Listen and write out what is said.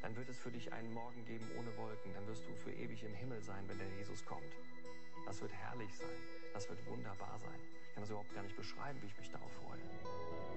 dann wird es für dich einen Morgen geben ohne Wolken. Dann wirst du für ewig im Himmel sein, wenn der Jesus kommt. Das wird herrlich sein. Das wird wunderbar sein. Ich kann das überhaupt gar nicht beschreiben, wie ich mich darauf freue.